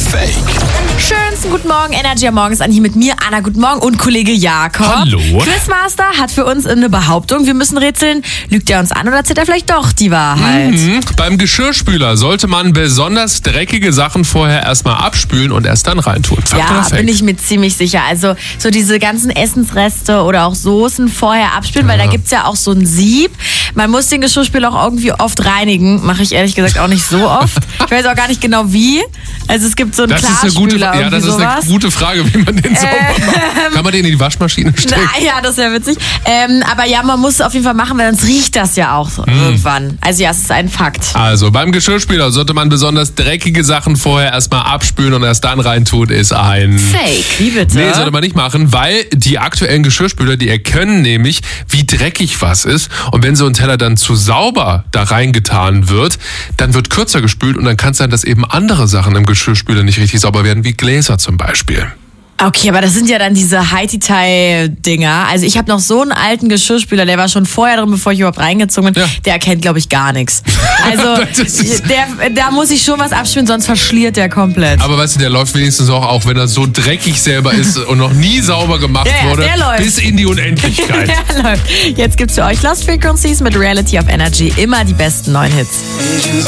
Fake. Schönsten guten Morgen, Energy am Morgen ist an hier mit mir, Anna, guten Morgen und Kollege Jakob. Hallo. Quizmaster hat für uns eine Behauptung, wir müssen rätseln, lügt er uns an oder erzählt er vielleicht doch die Wahrheit? Beim Geschirrspüler sollte man besonders dreckige Sachen vorher erstmal abspülen und erst dann reintun. Fakt oder Ja, Fake? bin ich mir ziemlich sicher. Also so diese ganzen Essensreste oder auch Soßen vorher abspülen, weil da gibt's ja auch so ein Sieb. Man muss den Geschirrspüler auch irgendwie oft reinigen. Mache ich ehrlich gesagt auch nicht so oft. Ich weiß auch gar nicht genau wie. Also es gibt so einen Klarspüler, das ist eine gute Frage, wie man den sauber macht. Kann man den in die Waschmaschine stecken? Ja, das wäre witzig. Aber ja, man muss es auf jeden Fall machen, weil sonst riecht das ja auch irgendwann. Also ja, es ist ein Fakt. Also beim Geschirrspüler sollte man besonders dreckige Sachen vorher erstmal abspülen und erst dann reintun, ist ein Fake. Wie bitte? Nee, sollte man nicht machen, weil die aktuellen Geschirrspüler, die erkennen nämlich, wie dreckig was ist. Und wenn so ein Teller dann zu sauber da reingetan wird, dann wird kürzer gespült und dann kann es sein, dass eben andere Sachen im Geschirrspüler nicht richtig sauber werden, wie Gläser zum Beispiel. Okay, aber das sind ja dann diese High-Detail-Dinger. Also ich habe noch so einen alten Geschirrspüler, der war schon vorher drin, bevor ich überhaupt reingezogen bin. Ja. Der erkennt, glaube ich, gar nichts. Also da muss ich schon was abspülen, sonst verschliert der komplett. Aber weißt du, der läuft wenigstens auch wenn er so dreckig selber ist und noch nie sauber gemacht wurde, bis in die Unendlichkeit. Der läuft. Jetzt gibt's für euch Lost Frequencies mit Reality of Energy. Immer die besten neuen Hits.